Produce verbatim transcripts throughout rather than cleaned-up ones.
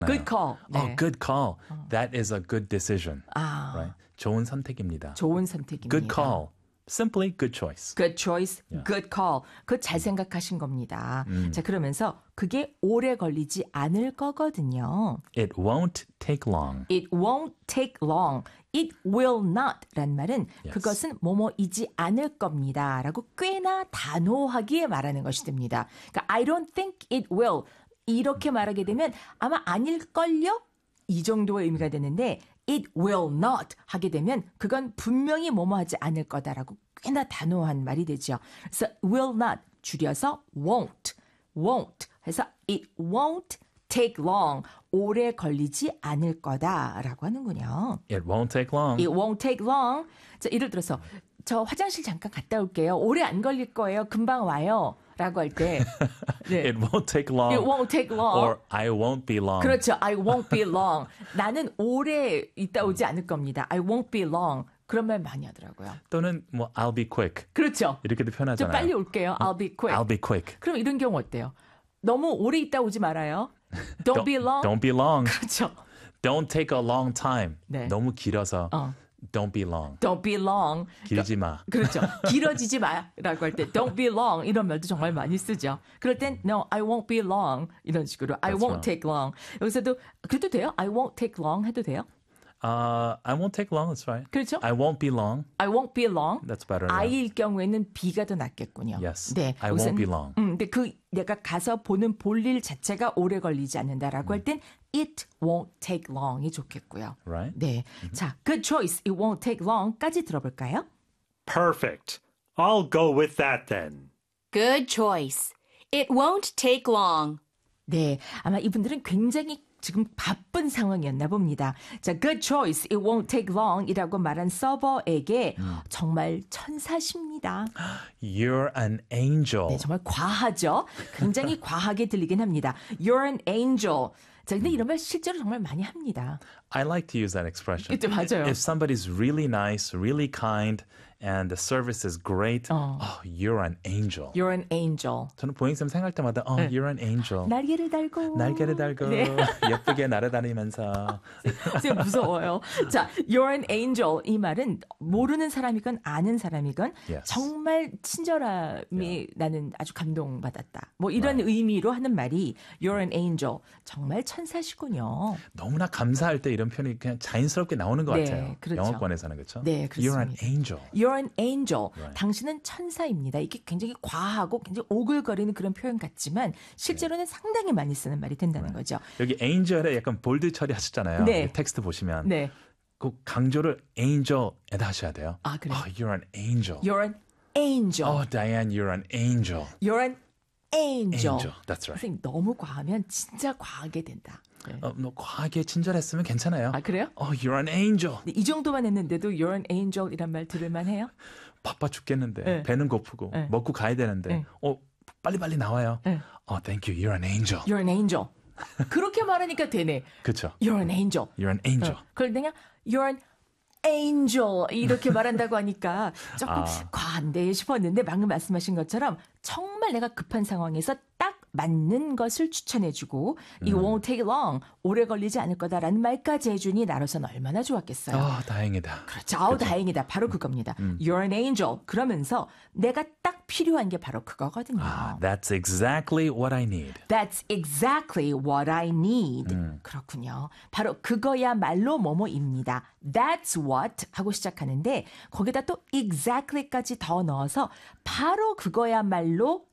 Good call. 네. Oh, good call. That is a good decision. 아, Right? 좋은 선택입니다. 좋은 선택입니다. Good call. Simply good choice. Good choice, Yeah. good call. 그거 잘 생각하신 겁니다. 음. 자, 그러면서 그게 오래 걸리지 않을 거거든요. It won't take long. It won't take long. It will not 란 말은 Yes. 그것은 뭐뭐이지 않을 겁니다. 라고 꽤나 단호하게 말하는 것이 됩니다. 그러니까 I don't think it will. 이렇게 말하게 되면 아마 아닐걸요? 이 정도의 의미가 되는데 it will not 하게 되면 그건 분명히 뭐뭐하지 않을 거다라고 꽤나 단호한 말이 되죠. 그래서 will not 줄여서 won't, won't 해서 it won't take long, 오래 걸리지 않을 거다라고 하는군요. It won't take long. It won't take long. 자, 예를 들어서 저 화장실 잠깐 갔다 올게요. 오래 안 걸릴 거예요. 금방 와요. 라고 할 때 네. It won't take long. It won't take long. Or I won't be long. 그렇죠. I won't be long. 나는 오래 있다 오지 않을 겁니다. I won't be long. 그런 말 많이 하더라고요. 또는 뭐 I'll be quick. 그렇죠. 이렇게도 좀 표현하잖아요. 빨리 올게요. I'll be quick. I'll be quick. 그럼 이런 경우 어때요? 너무 오래 있다 오지 말아요. Don't, be long. Don't be long. 그렇죠. Don't take a long time. 네. 너무 길어서 어. don't be long. Don't be long. 길지 마. 그렇죠. 길어지지 마라고 할 때 don't be long 이런 말도 정말 많이 쓰죠. 그럴 땐 no, I won't be long 이런 식으로 I That's won't right. take long. 여기서도 그래도 돼요? I won't take long 해도 돼요? Uh, I won't take long. That's right. 그렇죠? I won't be long. I won't be long. That's better. yeah. I일 경우에는 B가 더 낫겠군요. Yes. 네, I won't be long. 음, 근데 그 내가 가서 보는 볼일 자체가 오래 걸리지 않는다라고 할 땐 it won't take long이 좋겠고요. Right? 네, 자, good choice, it won't take long까지 들어볼까요? Perfect. I'll go with that then. Good choice. It won't take long. 네, 아마 이분들은 굉장히 지금 바쁜 상황이었나 봅니다. 자, good choice, it won't take long 이라고 말한 서버에게 정말 천사십니다. You're an angel. 네, 정말 과하죠? 굉장히 과하게 들리긴 합니다. You're an angel. 자, 근데 이런 말 실제로 정말 많이 합니다. I like to use that expression. 그쵸, 맞아요. If somebody's really nice, really kind, and the service is great, 어. oh, you're an angel. You're an angel. 저는 보잉쌤 생각할 때마다, oh, you're an angel. 날개를 달고. 날개를 달고 네. 예쁘게 날아다니면서. 진짜 무서워요. 자, you're an angel. 이 말은 모르는 사람이건 아는 사람이건 Yes. 정말 친절함이 나는 아주 감동받았다. 뭐 이런 의미로 하는 말이 you're an angel. 정말 천사시군요. 너무나 감사할 때 이런 표현이 그냥 자연스럽게 나오는 것 네, 같아요. 그렇죠. 영어권에서는 그렇죠? 네, You're an 그렇습니다. angel. You're an angel. Right. 당신은 천사입니다. 이게 굉장히 과하고 굉장히 오글거리는 그런 표현 같지만 실제로는 상당히 많이 쓰는 말이 된다는 거죠. 여기 angel에 약간 볼드 처리하셨잖아요. 네. 텍스트 보시면 네. 그 강조를 angel에다 하셔야 돼요. 아, 그래요? Oh, you're an angel. You're an angel. Oh, Diane, you're an angel. You're an angel. Angel. That's right. 선생님 너무 과하면 진짜 과하게 된다. 네. 어, 뭐 과하게 친절했으면 괜찮아요. 아, 그래요? Oh, you're an angel. 근데 이 정도만 했는데도 You're an angel 이란 말 들을만 해요? 바빠 죽겠는데 네. 배는 고프고 네. 먹고 가야 되는데 네. 어 빨리빨리 나와요. 네. Oh, thank you. You're an angel. You're an angel. 그렇게 말하니까 되네. 그렇죠. You're an angel. You're an angel. 어, 그걸 내가 You're an angel 이렇게 말한다고 하니까 조금 아. 과한데 싶었는데 방금 말씀하신 것처럼 정말 내가 급한 상황에서 딱 맞는 것을 추천해주고 It won't take long 오래 걸리지 않을 거다라는 말까지 해주니 나로서는 얼마나 좋았겠어요. 아, 다행이다. 그렇죠. 아우, 다행이다. 바로 그겁니다. You're an angel. 그러면서 내가 딱 필요한 게 바로 그거거든요. 아, that's exactly what I need. That's exactly what I need. 그렇군요. 바로 그거야말로 뭐뭐입니다. That's what 하고 시작하는데 거기다 또 exactly까지 더 넣어서 바로 그거야말로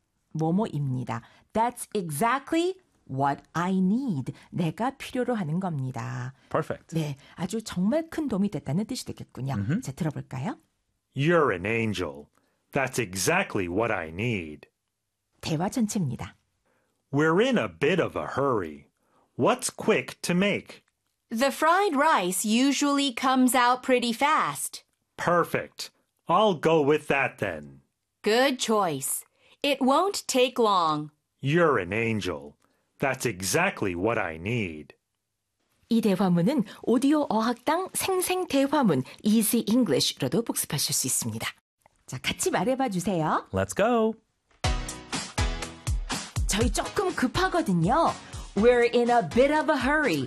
뭐뭐입니다. That's exactly what I need. 내가 필요로 하는 겁니다. Perfect. 네, 아주 정말 큰 도움이 됐다는 뜻이 되겠군요. Mm-hmm. 자, 들어볼까요? You're an angel. That's exactly what I need. 대화 전체입니다. We're in a bit of a hurry. What's quick to make? The fried rice usually comes out pretty fast. Perfect. I'll go with that then. Good choice. It won't take long. You're an angel. That's exactly what I need. 이 대화문은 오디오 어학당 생생 대화문 Easy English로도 복습하실 수 있습니다. 자, 같이 말해봐 주세요. Let's go. 저희 조금 급하거든요. We're in a bit of a hurry.